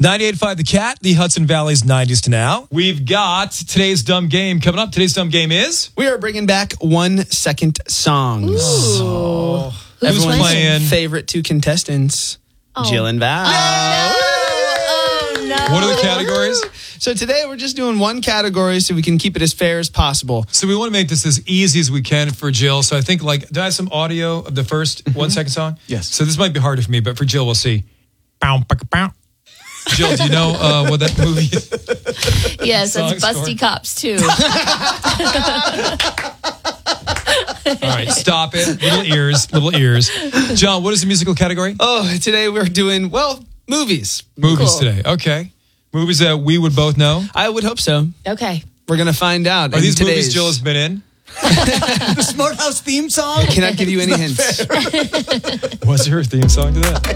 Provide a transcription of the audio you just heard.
98.5 The Cat, the Hudson Valley's 90s to now. We've got today's dumb game coming up. Today's dumb game is... We are bringing back 1 second songs. Ooh. Who's playing? Favorite 2 contestants, Jill and Val. Oh, no. What are the categories? So today we're just doing 1 category so we can keep it as fair as possible. So we want to make this as easy as we can for Jill. So I think, do I have some audio of the first 1 second song? Yes. So this might be harder for me, but for Jill, we'll see. Bow, bow, bow. Jill, do you know what that movie is? Yes, Song that's Busty score. Cops, too. All right, stop it. Little ears. John, what is the musical category? Oh, today we're doing, movies. Movies Cool. today. Okay. Movies that we would both know. I would hope so. Okay. We're going to find out. Are in these movies today's- Jill has been in? The Smart House theme song? I cannot give you any hints. What's her theme song to that?